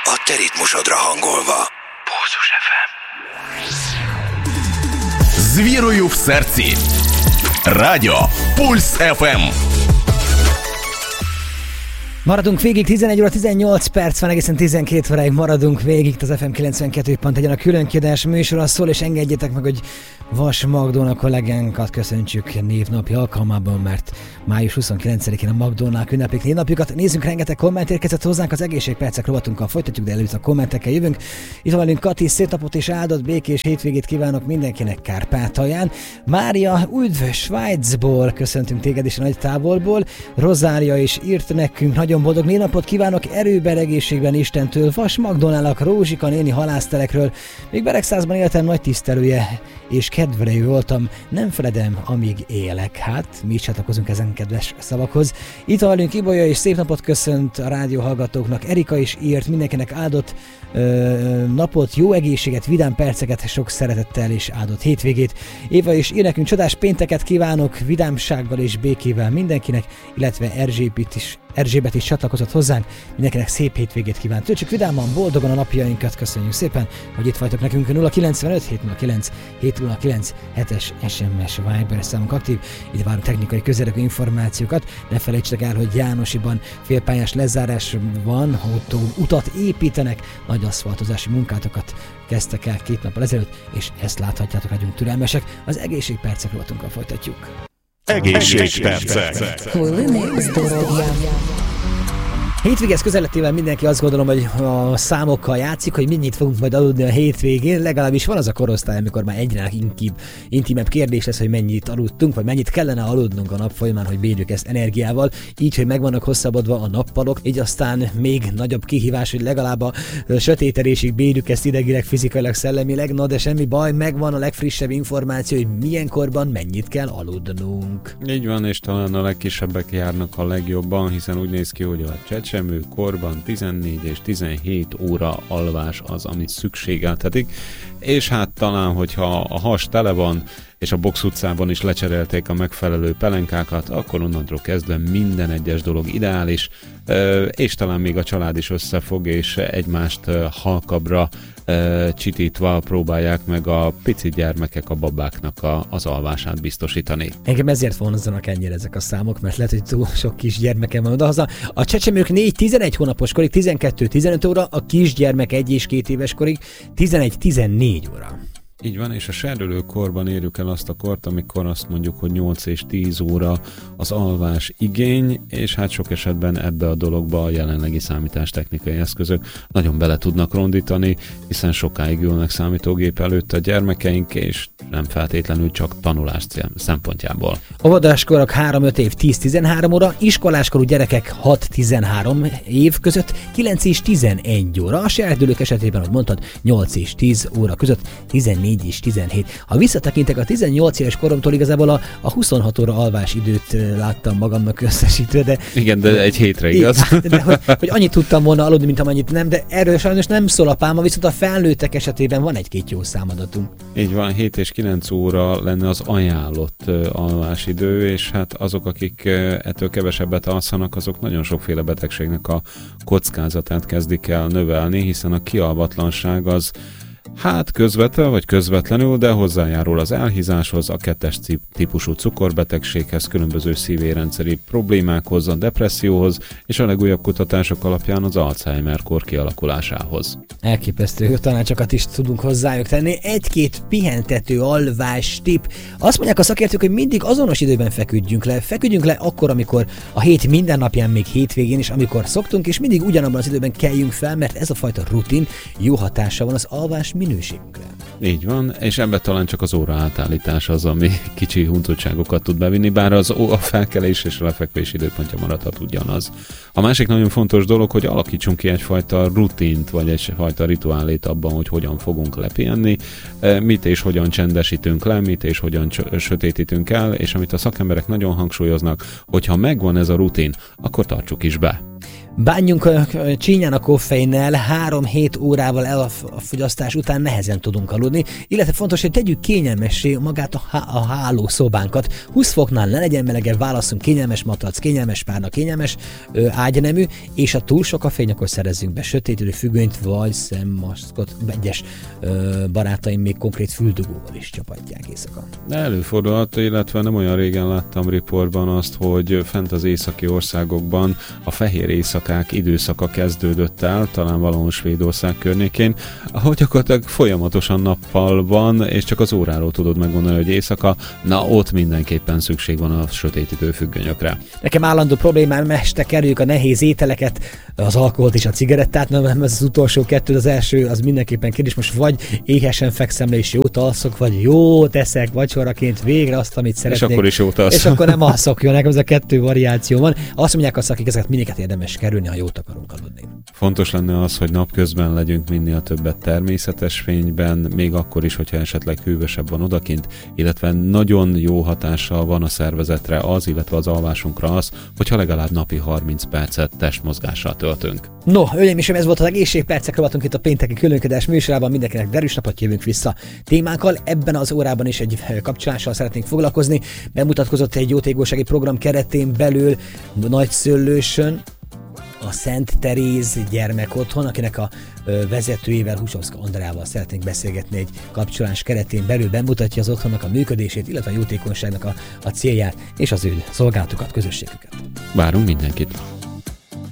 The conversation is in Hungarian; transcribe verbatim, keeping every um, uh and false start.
a te ritmusodra hangolva. Pulzus ef em. Звірую в серці. Радіо Пульс еф ем. Maradunk végig, tizenegy óra tizennyolc perc van, egészen tizenkét óráig maradunk végig, az ef em kilencvenkettő pont egyen a különkiadás műsora szól, és engedjétek meg, hogy Vas Magdolna kollégánkat köszöntsük névnapja alkalmában, mert május huszonkilencedikén a Magdolnák ünneplik névnapjukat. Nézzünk, rengeteg komment érkezett hozzánk, az egészségpercek rovatunkkal folytatjuk, de előtt a kommentekkel jövünk. Itt van velünk Kati, szép napot és áldott békés hétvégét kívánok mindenkinek Kárpátalján. Mária, üdv Svájcból, köszöntünk téged is a nagy távolból. Rozália is írt nekünk, nagyon boldog névnapot kívánok, erőben, egészségben Istentől. Vas Magdolnának, Rózsika néni halásztelekről. Még Beregszázban éltem, nagy tisztelője és kedvelő voltam, nem feledem, amíg élek. Hát, mi is csatlakozunk ezen kedves szavakhoz. Itt van velünk Ibolya, és szép napot köszönt a rádió hallgatóknak. Erika is írt, mindenkinek áldott ö, napot, jó egészséget, vidám perceket, sok szeretettel és áldott hétvégét. Éva is ír nekünk, csodás pénteket kívánok, vidámsággal és békével mindenkinek, illetve Erzsébet is Erzsébet is csatlakozott hozzánk, mindenkinek szép hétvégét kíván. Töltsük vidáman, boldogan a napjainkat, köszönjük szépen, hogy itt vagytok nekünk. Nulla kilencvenöt hét nulla kilenc hét nulla kilenc hetes es em es Viber számunk aktív, itt várunk technikai közelekű információkat. Ne felejtsetek el, hogy Jánosiban félpályás lezárás van, autó utat építenek, nagy aszfaltozási munkátokat kezdtek el két nappal ezelőtt, és ezt láthatjátok, legyünk türelmesek. Az egészségpercek rovatunkkal folytatjuk. Egészségpercek. Hétvégez közelettével mindenki azt gondolom, hogy a számokkal játszik, hogy mennyit fogunk majd aludni a hétvégén. Legalábbis van az a korosztály, amikor már egyre inkább intimebb kérdés lesz, hogy mennyit aludtunk, vagy mennyit kellene aludnunk a nap folyamán, hogy bírjuk ezt energiával. Így, hogy meg vannak hosszabbodva a nappalok, így aztán még nagyobb kihívás, hogy legalább a sötétedésig bírjuk ezt idegileg, fizikailag, szellemileg. Na de semmi baj, megvan a legfrissebb információ, hogy milyen korban mennyit kell aludnunk. Így van, és talán a legkisebbek járnak a legjobban, hiszen úgy néz ki, hogy a csecsemő korban tizennégy és tizenhét óra alvás az, amit szükségeltetik, és hát talán, hogyha a has tele van, és a Box utcában is lecserélték a megfelelő pelenkákat, akkor onnantól kezdve minden egyes dolog ideális, és talán még a család is összefog, és egymást halkabbra csitítva próbálják meg a pici gyermekek, a babáknak a, az alvását biztosítani. Engem ezért vonzanak ennyire ezek a számok, mert lehet, hogy túl sok kis gyermekem van odahaza. A csecsemők négy-tizenegy hónapos korig tizenkettő-tizenöt óra, a kisgyermek egy és két éves korig tizenegy-tizennégy óra. Így van, és a serdülő korban érjük el azt a kort, amikor azt mondjuk, hogy nyolc és tíz óra az alvás igény, és hát sok esetben ebbe a dologba a jelenlegi számítástechnikai eszközök nagyon bele tudnak rondítani, hiszen sokáig ülnek számítógép előtt a gyermekeink, és nem feltétlenül csak tanulás szempontjából. Óvodáskorok három-öt év tíz-tizenhárom óra, iskoláskorú gyerekek hat-tizenhárom év között kilenc és tizenegy óra, a serdülők esetében, ahogy mondtad, nyolc és tíz óra között tizennégy és tizenhét. Ha visszatekintek a tizennyolc éves koromtól, igazából a, a huszonhat óra alvás időt láttam magamnak összesítve, de... Igen, de egy hétre igaz. De, de, hogy, hogy annyit tudtam volna aludni, mint amennyit nem, de erről sajnos nem szól a pálma, viszont a felnőttek esetében van egy-két jó számadatunk. Így van, hét és kilenc óra lenne az ajánlott uh, alvásidő, és hát azok, akik uh, ettől kevesebbet alszanak, azok nagyon sokféle betegségnek a kockázatát kezdik el növelni, hiszen a kialvatlanság az hát közvetlen vagy közvetlenül, de hozzájárul az elhízáshoz, a kettes típusú cukorbetegséghez, különböző szívérendszeri problémákhoz, a depresszióhoz, és a legújabb kutatások alapján az Alzheimer-kor kialakulásához. Elképesztő tanácsokat is tudunk hozzájuk tenni. Egy-két pihentető alvás tipp. Azt mondják a szakértők, hogy mindig azonos időben feküdjünk le. Feküdjünk le akkor, amikor a hét minden napján, még hétvégén is, amikor szoktunk, és mindig ugyanabban az időben kelljünk fel, mert ez a fajta rutin jó hatása van az alvás minőségünkre. Így van, és ebben talán csak az óra átállítás az, ami kicsi huncutságokat tud bevinni, bár az a felkelés és a lefekvés időpontja maradhat ugyanaz. A másik nagyon fontos dolog, hogy alakítsunk ki egyfajta rutint, vagy egyfajta rituálét abban, hogy hogyan fogunk lepihenni, mit és hogyan csendesítünk le, mit és hogyan sötétítünk el, és amit a szakemberek nagyon hangsúlyoznak, hogyha megvan ez a rutin, akkor tartsuk is be. Bánjunk csínyán a koffeinnel, három-hét órával elfogyasztás után nehezen tudunk aludni, illetve fontos, hogy tegyük kényelmessé magát a, há- a hálószobánkat. húsz foknál ne legyen melegebb, válasszunk kényelmes matrac, kényelmes párna, kényelmes ö, ágynemű, és a túl sok a fény, akkor szerezzünk be sötétülő függönyt vagy szemmaszkot. Egyes ö, barátaim még konkrét füldugóval is csapatják éjszaka. Előfordulhat, illetve nem olyan régen láttam riportban azt, hogy fent az északi országokban a fehér éjszakák időszaka kezdődött el, talán valahol Svédország környékén, ahogy gyakorlatilag folyamatosan nappal van, és csak az óráról tudod megmondani, hogy éjszaka, na ott mindenképpen szükség van a sötétítő függönyökre. Nekem állandó problémám, este kerüljük a nehéz ételeket, az alkoholt és a cigarettát, nem ez az utolsó kettő, az első, az mindenképpen kérdés, most vagy éhesen fekszem le és jót alszok, vagy jót eszek vacsoraként végre azt, amit szeretnék. És akkor is jót alszok. És akkor nem alszok, jó, nekem ez a kettő variáció van. Azt mondják a szakik, ezeket mindiket érdemes kerülni, ha jót akarunk aludni. Fontos lenne az, hogy napközben legyünk minél többet természetes fényben, még akkor is, hogyha esetleg hűvösebb van odakint, illetve nagyon jó hatással van a szervezetre az, illetve az alvásunkra az, hogyha legalább napi harminc percet testmozgással töltünk. No, hölgyeim és ez volt az egészségpercek rovatunk itt a pénteki különködés műsorában. Mindenkinek derűs napot, jövünk vissza témánkkal. Ebben az órában is egy kapcsolással szeretnénk foglalkozni. Bemutatkozott egy jótékonysági program keretén belül Nagyszőlősön a Szent Teréz gyermekotthon, akinek a vezetőjével, Husovszka Andrával szeretnénk beszélgetni egy kapcsolás keretén belül, bemutatja az otthonnak a működését, illetve a jótékonyságnak a, a célját és az ő szolgálatukat, közösségüket. Várunk mindenkit!